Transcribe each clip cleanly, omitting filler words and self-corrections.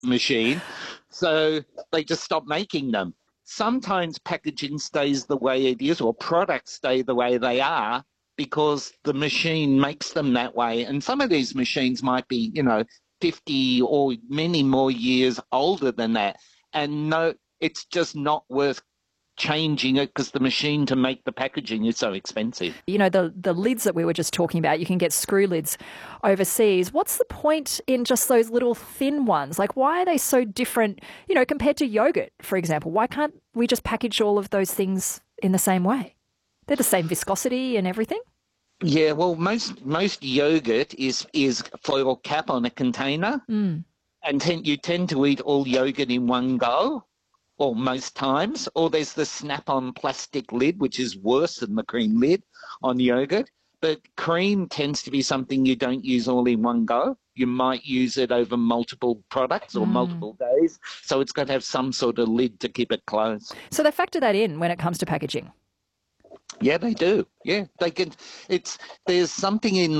machine. So they just stopped making them. Sometimes packaging stays the way it is, or products stay the way they are, because the machine makes them that way. And some of these machines might be, 50 or many more years older than that. And no, it's just not worth changing it because the machine to make the packaging is so expensive. The lids that we were just talking about, you can get screw lids overseas. What's the point in just those little thin ones? Like, why are they so different, compared to yogurt, for example? Why can't we just package all of those things in the same way? They're the same viscosity and everything. Yeah, well, most yogurt is foil cap on a container, and you tend to eat all yogurt in one go, or most times. Or there's the snap-on plastic lid, which is worse than the cream lid on yogurt. But cream tends to be something you don't use all in one go. You might use it over multiple products or multiple days, so it's got to have some sort of lid to keep it closed. So they factor that in when it comes to packaging. Yeah, they do. Yeah, they can. There's something in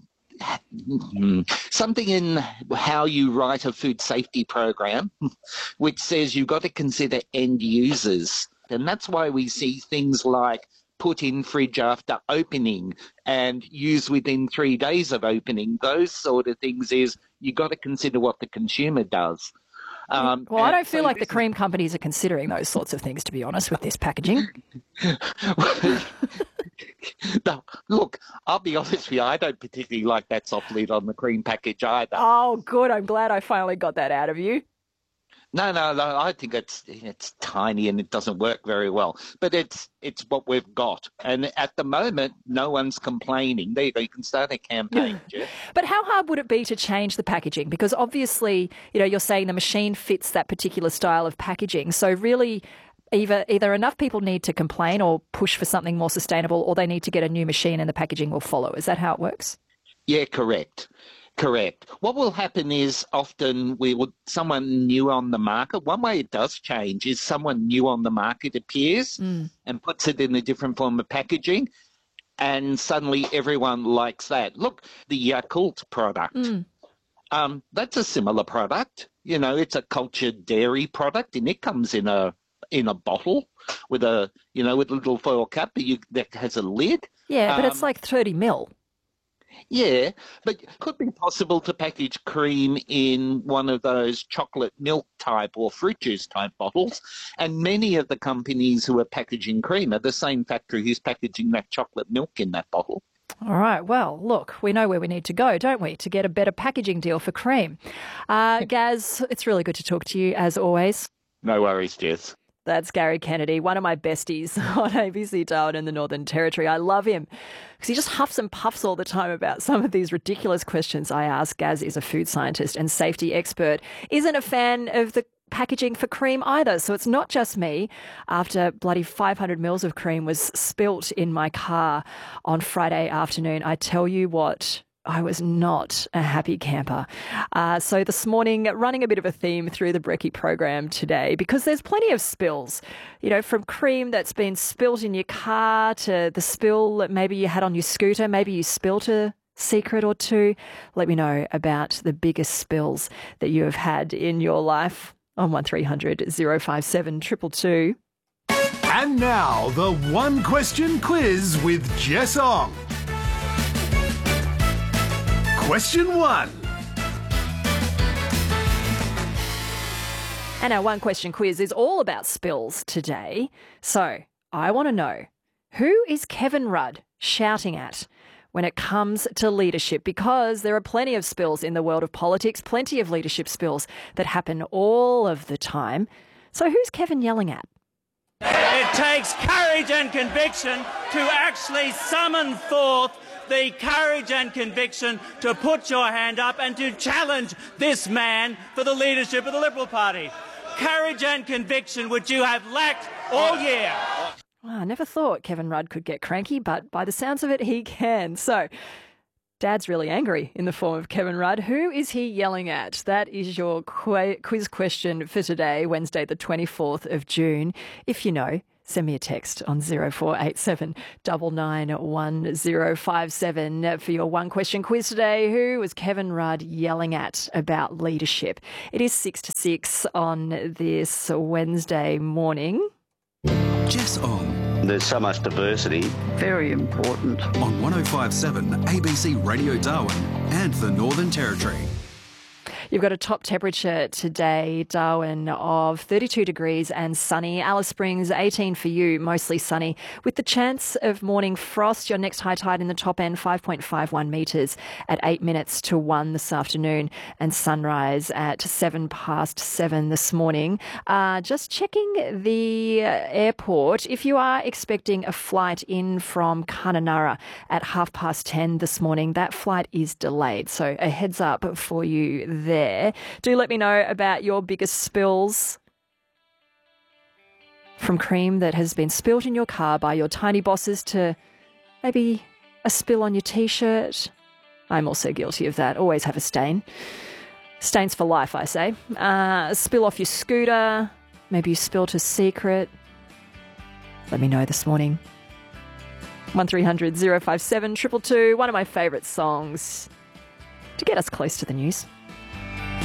how you write a food safety program, which says you've got to consider end users, and that's why we see things like put in fridge after opening and use within 3 days of opening. Those sort of things is you got to consider what the consumer does. I don't feel like the cream companies are considering those sorts of things, to be honest, with this packaging. No, look, I'll be honest with you, I don't particularly like that soft lid on the cream package either. Oh, good. I'm glad I finally got that out of you. No, I think it's tiny and it doesn't work very well. But it's what we've got. And at the moment, no one's complaining. There you go, you can start a campaign, Jeff. But how hard would it be to change the packaging? Because obviously, you're saying the machine fits that particular style of packaging. So really, either enough people need to complain or push for something more sustainable, or they need to get a new machine and the packaging will follow. Is that how it works? Yeah, correct. What will happen is often someone new on the market, one way it does change is someone new on the market appears and puts it in a different form of packaging, and suddenly everyone likes that. Look, the Yakult product, that's a similar product. It's a cultured dairy product, and it comes in a bottle with a little foil cap that has a lid. Yeah, but it's like 30 ml. Yeah, but it could be possible to package cream in one of those chocolate milk type or fruit juice type bottles. And many of the companies who are packaging cream are the same factory who's packaging that chocolate milk in that bottle. All right. Well, look, we know where we need to go, don't we, to get a better packaging deal for cream. Gaz, it's really good to talk to you as always. No worries, Jess. That's Gary Kennedy, one of my besties on ABC Darwin in the Northern Territory. I love him because he just huffs and puffs all the time about some of these ridiculous questions I ask. Gaz is a food scientist and safety expert, isn't a fan of the packaging for cream either. So it's not just me. After bloody 500 mils of cream was spilt in my car on Friday afternoon, I tell you what, I was not a happy camper. So this morning, running a bit of a theme through the Brekkie program today, because there's plenty of spills, from cream that's been spilt in your car to the spill that maybe you had on your scooter. Maybe you spilt a secret or two. Let me know about the biggest spills that you have had in your life on 1300 057 222. And now, the one question quiz with Jess Ong. Question 1. And our one question quiz is all about spills today. So I want to know, who is Kevin Rudd shouting at when it comes to leadership? Because there are plenty of spills in the world of politics, plenty of leadership spills that happen all of the time. So who's Kevin yelling at? It takes courage and conviction to actually summon forth the courage and conviction to put your hand up and to challenge this man for the leadership of the Liberal Party. Courage and conviction which you have lacked all year. Well, I never thought Kevin Rudd could get cranky, but by the sounds of it, he can. So Dad's really angry in the form of Kevin Rudd. Who is he yelling at? That is your quiz question for today, Wednesday the 24th of June. If you know, Send me a text on 0487 991 for your one question quiz today. Who was Kevin Rudd yelling at about leadership? It is 6 to 6 on this Wednesday morning. Jess Ong There's so much diversity. Very important. on 105.7 ABC Radio Darwin and the Northern Territory. You've got a top temperature today, Darwin, of 32 degrees and sunny. Alice Springs, 18 for you, mostly sunny. With the chance of morning frost, your next high tide in the top end, 5.51 metres at 8 minutes to 1 this afternoon. And sunrise at 7:07 this morning. Just checking the airport. If you are expecting a flight in from Kununurra at 10:30 this morning, that flight is delayed. So a heads up for you there. Do let me know about your biggest spills. From cream that has been spilt in your car by your tiny bosses to maybe a spill on your T-shirt. I'm also guilty of that. Always have a stain. Stains for life, I say. A spill off your scooter. Maybe you spilt a secret. Let me know this morning. 1300 057 222. One of my favourite songs to get us close to the news.